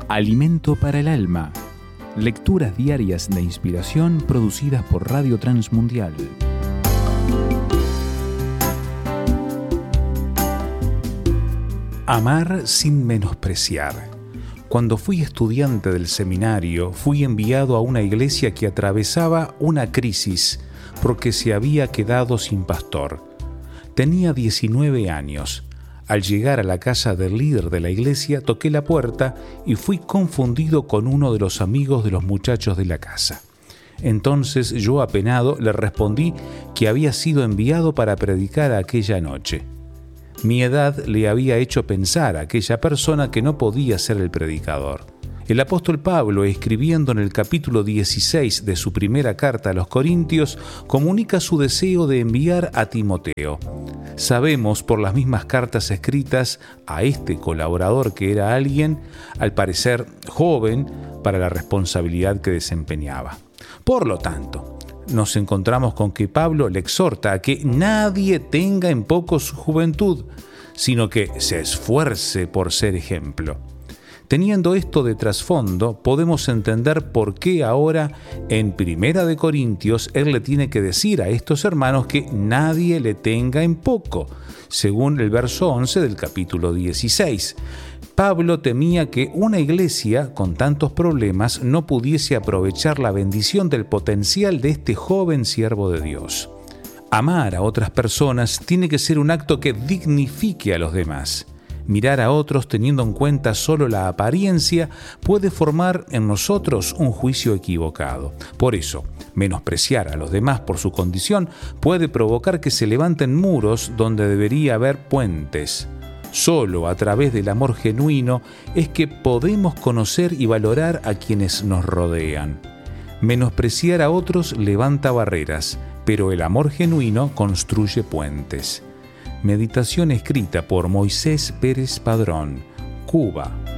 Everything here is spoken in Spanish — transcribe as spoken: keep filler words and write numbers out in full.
Alimento para el alma. Lecturas diarias de inspiración producidas por Radio Transmundial. Amar sin menospreciar. Cuando fui estudiante del seminario, fui enviado a una iglesia que atravesaba una crisis porque se había quedado sin pastor. Tenía diecinueve años. Al llegar a la casa del líder de la iglesia, toqué la puerta y fui confundido con uno de los amigos de los muchachos de la casa. Entonces yo, apenado, le respondí que había sido enviado para predicar aquella noche. Mi edad le había hecho pensar a aquella persona que no podía ser el predicador. El apóstol Pablo, escribiendo en el capítulo dieciséis de su primera carta a los Corintios, comunica su deseo de enviar a Timoteo. Sabemos por las mismas cartas escritas a este colaborador que era alguien, al parecer joven, para la responsabilidad que desempeñaba. Por lo tanto, nos encontramos con que Pablo le exhorta a que nadie tenga en poco su juventud, sino que se esfuerce por ser ejemplo. Teniendo esto de trasfondo, podemos entender por qué ahora en Primera de Corintios él le tiene que decir a estos hermanos que nadie le tenga en poco, según el verso once del capítulo dieciséis. Pablo temía que una iglesia con tantos problemas no pudiese aprovechar la bendición del potencial de este joven siervo de Dios. Amar a otras personas tiene que ser un acto que dignifique a los demás. Mirar a otros teniendo en cuenta solo la apariencia puede formar en nosotros un juicio equivocado. Por eso, menospreciar a los demás por su condición puede provocar que se levanten muros donde debería haber puentes. Solo a través del amor genuino es que podemos conocer y valorar a quienes nos rodean. Menospreciar a otros levanta barreras, pero el amor genuino construye puentes. Meditación escrita por Moisés Pérez Padrón, Cuba.